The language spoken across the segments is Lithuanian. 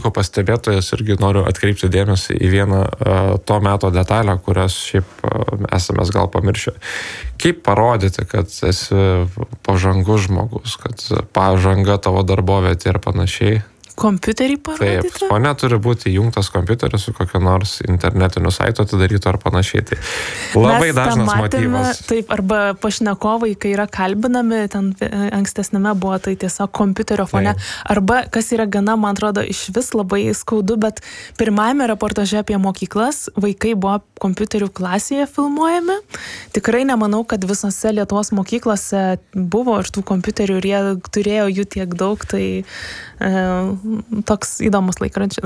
dalykų pastebėtojas irgi noriu atkreipti dėmesį į vieną to meto detalę, kurias šiaip esame gal pamiršę. Kaip parodyti, kad esi pažangus žmogus, kad pažanga tavo darbovietė ir panašiai? Kompiuterį parodyti? Taip, o neturi būti įjungtas kompiuteris su kokio nors internetiniu saitu atidarytų ar panašiai. Tai labai dažnas motyvas. Taip, arba pašnekovai, kai yra kalbinami, ten ankstesnėme buvo tai tiesiog kompiuterio fone. Taip. Arba, kas yra gana, man atrodo, iš vis labai skaudu, bet pirmajame reportaže apie mokyklas vaikai buvo kompiuterių klasėje filmuojami. Tikrai nemanau, kad visose Lietuvos mokyklose buvo ir tų kompiuterių ir jie turėjo jų tiek daug, tai toks įdomus laikrodžius.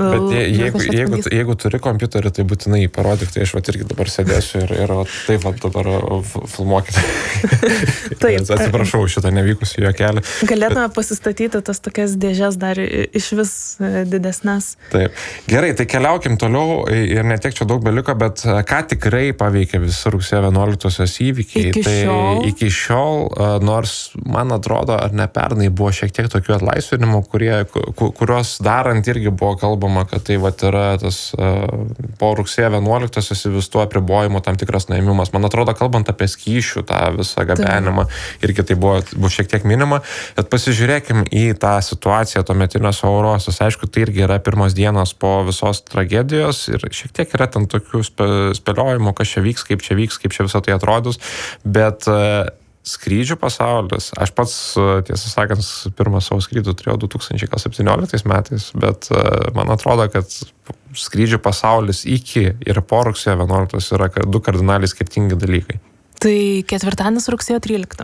Bet jeigu turi kompiuterį, tai būtinai parodyk, tai aš irgi dabar sėdėsiu ir taip dabar filmuokite. Taip. Atsiprašau šitą nevykusį juokelį. Galėtume pasistatyti tas tokias dėžes dar iš vis didesnes. Taip. Gerai, tai keliaukim toliau ir netiek čia daug beliko, bet ką tikrai paveikė visi rugsėjo 11-osios įvykiai. Iki šiol, nors man atrodo, ar ne pernai buvo šiek tiek tokių atlaisvinimų, kurios darant irgi buvo kalbama, kad tai yra tas po rugsėjo 11-osios įvestų apribojimų tam tikras nuėmimas. Man atrodo, kalbant apie skyšių tą visą gabenimą, irgi tai buvo šiek tiek minima. Bet pasižiūrėkim į tą situaciją tuometinės oro uostos. Aišku, tai irgi yra pirmos dienos po visos tragedijos ir šiek tiek yra ten tokių spėliojimų, kas čia vyks, kaip čia visą tai atrodys. Bet skrydžių pasaulis, aš pats, tiesą sakant, pirmą savo skrydį turėjau 2017 metais, bet man atrodo, kad skrydžių pasaulis iki ir po rugsėjo 11 yra du kardinaliai skirtingi dalykai. Tai ketvirtadienis rugsėjo 13.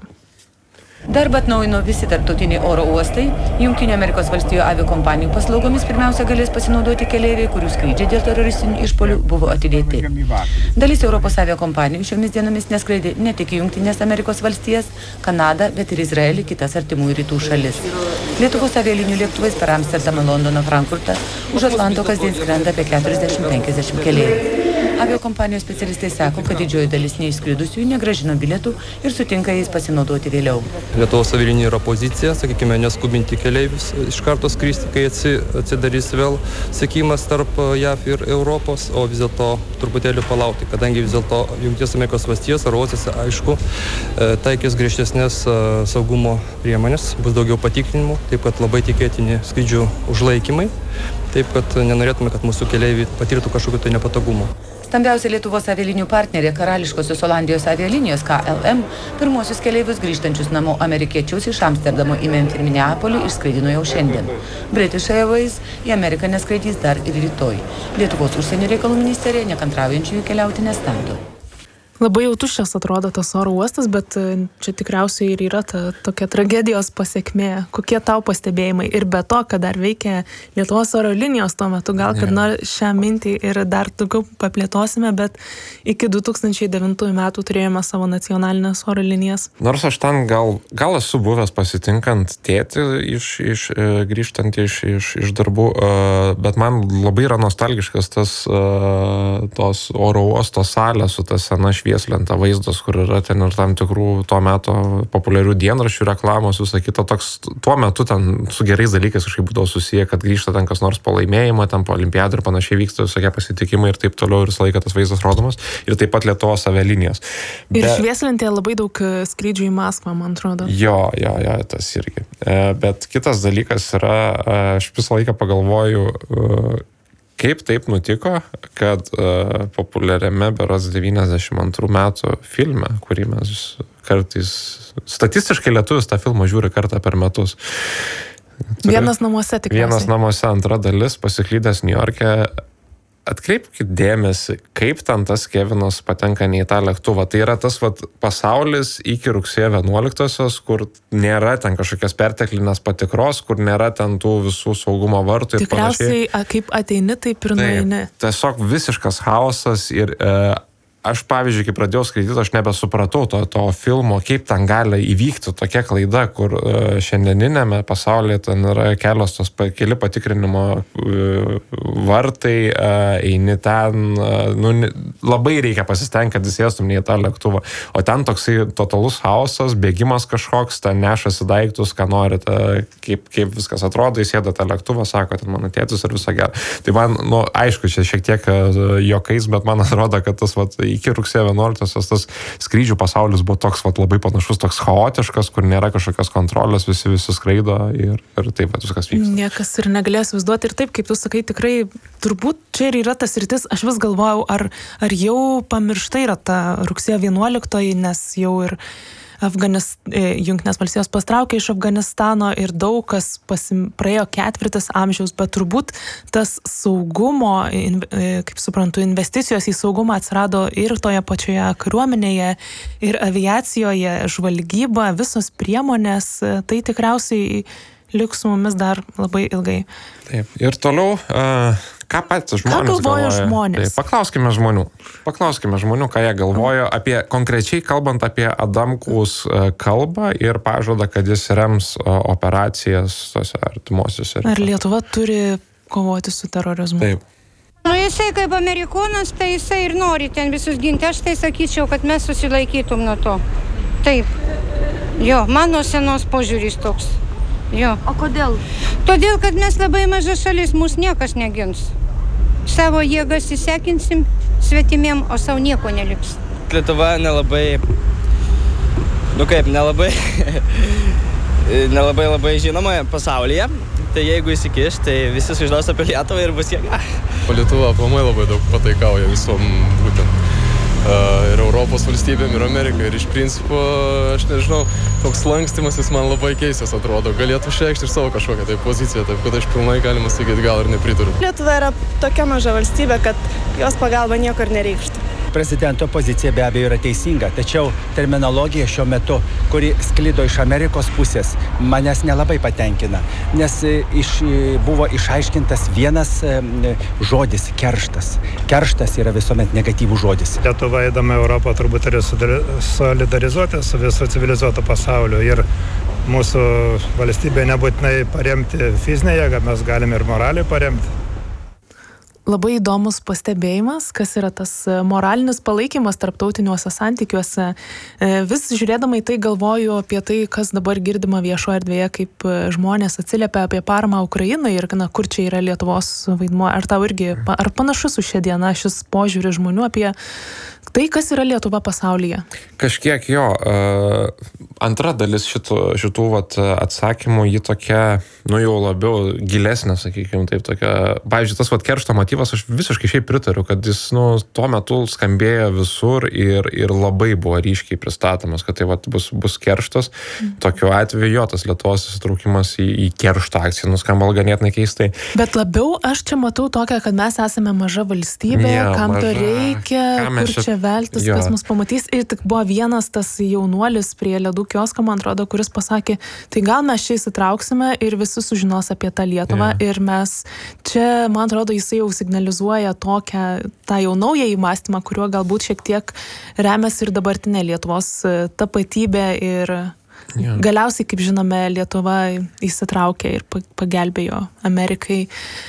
Darbą atnaujino visi tarptautiniai oro uostai. Jungtinių Amerikos valstijų aviakompanijų paslaugomis pirmiausia galės pasinaudoti keleiviai, kurių skrydžiai dėl teroristinių išpuolių buvo atidėti. Dalis Europos aviakompanijų šiomis dienomis neskraidė ne tik į Jungtinės Amerikos valstijas, Kanadą, bet ir Izraelį, kitas artimųjų rytų šalis. Lietuvos avialinijų lėktuvais per Amsterdamą, Londoną, Frankfurtą už Atlanto kasdien skrenda apie 40-50 keleivių. Aviakompanijos specialistai sako, kad didžioji dalis neišskridusiųjų negrąžino bilietų ir sutinka jais pasinaudoti vėliau. Lietuvos avialinijų yra pozicija, sakykime, neskubinti keleivius iš karto skristi, kai atsidarys vėl sekimas tarp JAV ir Europos, o vis dėlto truputėlį palaukti, kadangi vis dėlto Jungtinės Amerikos valstijos oro uostuose, aišku, taikys griežtesnės saugumo priemonės, bus daugiau patikrinimų, taip kad labai tikėtini skrydžių užlaikymai, taip kad nenorėtume, kad mūsų keleiviai patirtų kažkokių tai nepatogumų. Stambiausia Lietuvos avialinijų partnerė Karališkosios Olandijos avialinijos KLM pirmosius keleivius grįžtančius namo amerikiečius iš Amsterdamo į Memfį ir Minneapolį išskraidino jau šiandien. British Airways į Ameriką neskraidys dar ir rytoj. Lietuvos užsienio reikalų ministerija nekantraujančiųjų keliauti nestabdo. Labai jau tuščias atrodo tas oro uostas, bet čia tikriausiai ir yra ta tokia tragedijos pasekmė. Kokie tau pastebėjimai? Ir be to, kad dar veikia Lietuvos oro linijos tuo metu, gal kad šią mintį ir dar daugiau paplėtosime, bet iki 2009 metų turėjome savo nacionalinės oro linijas. Nors aš ten gal esu buvęs pasitinkant tėtį grįžtant iš darbų, bet man labai yra nostalgiškas tos oro uosto salės su ta sena švieslenta vaizdas, kur yra ten ir tam tikrų tuo metu populiarių dienraščių reklamos, visą kitą. Toks tuo metu ten su gerais dalykais kažkaip būdavo susiję, kad grįžta ten kas nors po laimėjimo, ten po olimpiadų ir panašiai vyksta visokie pasitikimai ir taip toliau ir visą laiką tas vaizdas rodomas. Ir taip pat Lietuvos avialinijos. Ir švieslentėje labai daug skrydžių į Maskvą, man atrodo. Jo, tas irgi. Bet kitas dalykas yra, aš visą laiką pagalvoju, kaip taip nutiko, kad populiariame berods 92 metų filme, kurį mes kartais, statistiškai lietuvis tą filmą žiūri kartą per metus. Vienas namuose tikriausiai. Vienas namuose, antra dalis, pasiklydęs Niujorke. Atkreipkite dėmesį, kaip ten tas Kevinas patenka ne į tą lėktuvą. Tai yra tas pasaulis iki rugsėjo 11-osios, kur nėra ten kažkokios perteklinės patikros, kur nėra ten tų visų saugumo vartų ir panašiai. Tikriausiai, kaip ateini, taip ir nueini. Tiesiog visiškas chaosas ir aš, pavyzdžiui, kai pradėjau skaityti, aš nebesupratau to filmo, kaip ten gali įvykti tokia klaida, kur šiandieninėme pasaulyje ten yra keli patikrinimo vartai, eini ten, labai reikia pasistengti, kad įsėstum į tą lėktuvą. O ten toksai totalus chaosas, bėgimas kažkoks, ten nešasi daiktus, ką norite, kaip viskas atrodo, įsėda tą lėktuvą, sako, ten mano tėtis ir visą gerą. Tai man, aišku, čia šiek tiek juokais, bet man atrodo, kad tas iki rugsėjo 11-osios tas skrydžių pasaulis buvo toks labai panašus, toks chaotiškas, kur nėra kažkokios kontrolės, visi skraido ir taip viskas vyksta. Niekas ir negalės vaizduoti. Ir taip, kaip tu sakai, tikrai turbūt čia ir yra tas rytis, aš vis galvojau, ar jau pamiršta yra ta rugsėjo 11-oji, nes jau ir Jungtinės valstijos pastraukė iš Afganistano ir daug kas praėjo 4 amžiaus, bet turbūt tas saugumo, kaip suprantu, investicijos į saugumą atsirado ir toje pačioje kariuomenėje, ir aviacijoje, žvalgyba, visos priemonės, tai tikriausiai liks su mumis dar labai ilgai. Taip, ir toliau, ką patys žmonės galvoja? Žmonės? Taip, paklauskime žmonių, ką jie galvoja apie, konkrečiai kalbant apie Adamkaus kalbą ir pažadą, kad jis rems operacijas tose artimuosiuose. Ar Lietuva turi kovoti su terorizmu? Taip. Jisai kaip amerikonas, tai jisai ir nori ten visus ginti. Aš tai sakyčiau, kad mes susilaikytum nuo to. Taip. Jo, mano senos požiūris toks. Jo. O kodėl? Todėl, kad mes labai maža šalis, mūsų niekas negins. Savo jėgas įsekinsim svetimiem, o savo nieko neliks. Lietuva nelabai labai žinoma pasaulyje. Tai jeigu įsikiš, tai visi sužinos apie Lietuvą ir bus jėga. Lietuva aplamai labai daug pataikauja visom būtent ir Europos valstybėm, ir Amerikai. Ir iš principo, aš nežinau, toks lankstimas jis man labai keistas atrodo. Galėtų išreikšti ir savo kažkokią tai poziciją, taip kad aš pilnai galima sakyti, gal ir nepritariu. Lietuva yra tokia maža valstybė, kad jos pagalba nieko ir nereikštų. Prezidento pozicija be abejo yra teisinga, tačiau terminologija šiuo metu, kuri sklido iš Amerikos pusės, manęs nelabai patenkina, nes buvo išaiškintas vienas žodis – kerštas. Kerštas yra visuomet negatyvų žodis. Lietuva eidama Europą turbūt turi solidarizuoti su visu civilizuotu pasauliu ir mūsų valstybė nebūtinai paremti fizinę jėgą, mes galime ir moraliai paremti. Labai įdomus pastebėjimas, kas yra tas moralinis palaikymas tarptautiniuose santykiuose. Vis žiūrėdama į tai galvoju apie tai, kas dabar girdima viešoje erdvėje, kaip žmonės atsiliepia apie paramą Ukrainai ir kur čia yra Lietuvos vaidmuo. Ar tau irgi, ar panašus su šia diena šis požiūris žmonių apie tai, kas yra Lietuva pasaulyje? Kažkiek jo. Antra dalis šitų atsakymų, ji tokia, jau labiau gilesnė, sakykime, taip tokia. Pavyzdžiui, tas keršto motyvas, aš visiškai šiaip pritariu, kad jis, tuo metu skambėjo visur ir labai buvo ryškiai pristatomas, kad tai bus kerštas. Tokiu atveju, tas Lietuvos įsitraukimas į keršto akciją nuskamba ganėtinai keistai. Bet labiau aš čia matau tokią, kad mes esame maža valstybė, kam to reikia, kur čia veltis, kas mus pamatys. Ir tik buvo vienas tas jaunuolis prie ledų kiosko, man atrodo, kuris pasakė, tai gal mes čia įsitrauksime ir visi sužinos apie tą Lietuvą. Ir mes čia, man atrodo, jisai jau signalizuoja tą jau naują įmąstymą, kuriuo galbūt šiek tiek remiasi ir dabartinė Lietuvos tapatybė ir galiausiai, kaip žinome, Lietuva įsitraukė ir pagelbėjo Amerikai.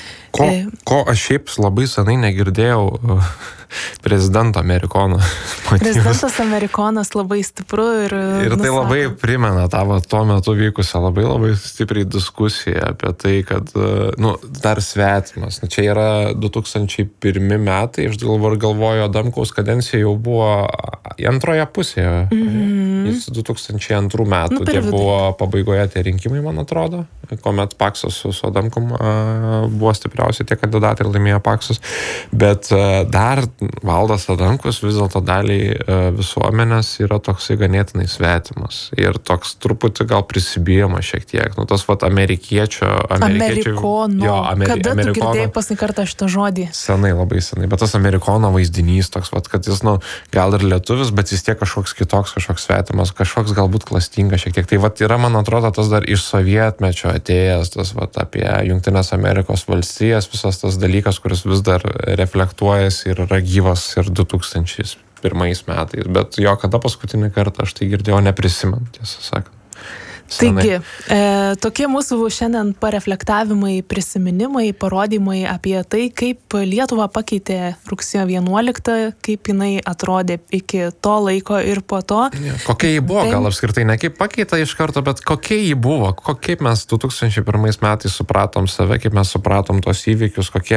Ko aš šiaip labai senai negirdėjau prezidento Amerikono. Prezidentas Amerikonas labai stipru ir tai labai primena tavo tuo metu vykusią labai stipriai diskusiją apie tai, kad, dar svetimas. Čia yra 2001 metai, aš galvoju, Adamkaus kadencija jau buvo antroje pusėje. Jis 2002 metų, tie buvo pabaigoje tie rinkimai, man atrodo, kuomet Paksas su Adamkum buvo stipriausiai tie kandidatai ir laimėjo Paksus. Bet dar Valdas Adamkus vis dėlto daliai visuomenės yra toksai ganėtinai svetimas. Ir toks truputį gal prisibijama šiek tiek. Tas Amerikono. Kada tu girdėjai paskutinį kartą šitą žodį? Senai, labai senai. Bet tas Amerikono vaizdinys toks, kad jis, gal ir lietuvis, bet vis tiek kažkoks kitoks, kažkoks svetimas, kažkoks galbūt klastingas šiek tiek. Tai yra, man atrodo, tas dar iš sovietmečio atėjęs, tas apie Jungtinės Amerikos valstijas, visas tas dalykas, kuris vis dar reflektuojasi ir yra gyvas ir 2000 metais, bet jo, kada paskutinį kartą aš tai girdėjau, neprisimenu, tiesą sakant. Taigi, tokie mūsų šiandien pareflektavimai, prisiminimai, parodymai apie tai, kaip Lietuvą pakeitė rugsėjo 11, kaip jinai atrodė iki to laiko ir po to. Kokia ji buvo, gal apskritai ne kaip pakeita iš karto, bet kokia ji buvo, kaip mes 2001 metais supratom save, kaip mes supratom tos įvykius, kokie